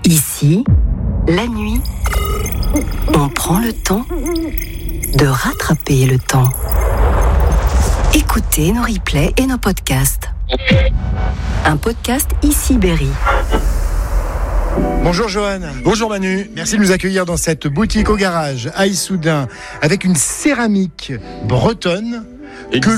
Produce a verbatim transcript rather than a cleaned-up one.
Ici, la nuit, on prend le temps de rattraper le temps. Écoutez nos replays et nos podcasts. Un podcast Ici Berry. Bonjour Johan. Bonjour Manu. Merci de nous accueillir dans cette boutique au garage à Issoudun avec une céramique bretonne. Exact. Que